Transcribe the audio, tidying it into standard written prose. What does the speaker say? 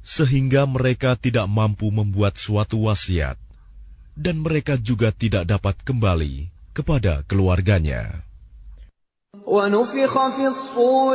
sehingga mereka tidak mampu membuat suatu wasiat, dan mereka juga tidak dapat kembali kepada keluarganya.